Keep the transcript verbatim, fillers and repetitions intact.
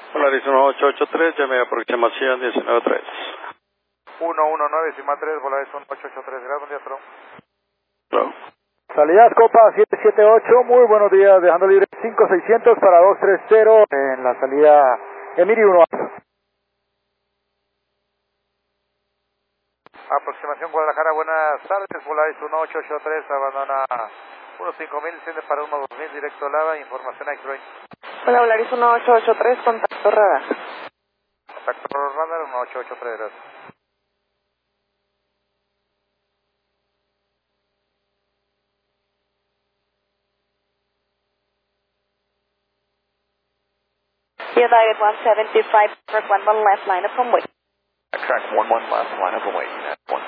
Polaris uno ocho ocho tres, llame a aproximación diecinueve tres. uno uno nueve, Cima tres, Polaris uno ocho ocho tres, gracias, buen día, Tron. Hello. Salidas Copa siete siete ocho, muy buenos días, dejando libre cinco seiscientos para dos tres cero en la salida Emiri uno. Aproximación Guadalajara, buenas tardes, Polaris uno ocho ocho tres, abandona uno cinco mil, desciende para uno dos mil, directo a Lava, información a X-Ray. Hola, Polaris uno ocho ocho tres, contacto radar. Contacto radar uno ocho ocho tres, gracias. United one seventy-five, one one left line up from Wake. Track one one left, line up away,